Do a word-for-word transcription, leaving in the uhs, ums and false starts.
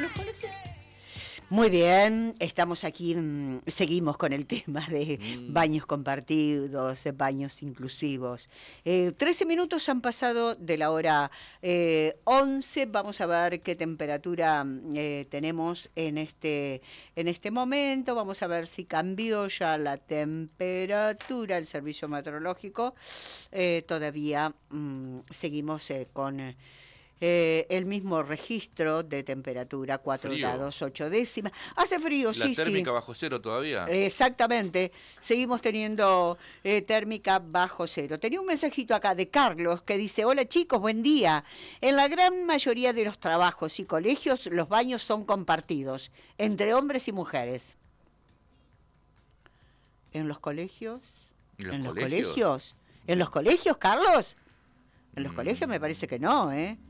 los colegios. Muy bien, estamos aquí, mmm, seguimos con el tema de mm. baños compartidos, baños inclusivos. Eh, trece minutos han pasado de la hora eh, once, vamos a ver qué temperatura eh, tenemos en este, en este momento, vamos a ver si cambió ya la temperatura, el servicio meteorológico. Eh, todavía mmm, seguimos eh, con... Eh, el mismo registro de temperatura, cuatro grados ocho décimas. Hace frío, la sí, sí. ¿La térmica bajo cero todavía? Exactamente. Seguimos teniendo eh, térmica bajo cero. Tenía un mensajito acá de Carlos que dice: hola chicos, buen día. En la gran mayoría de los trabajos y colegios los baños son compartidos entre hombres y mujeres. ¿En los colegios? ¿En los ¿En los colegios? colegios? ¿En los colegios, Carlos? En los mm. colegios me parece que no, ¿eh?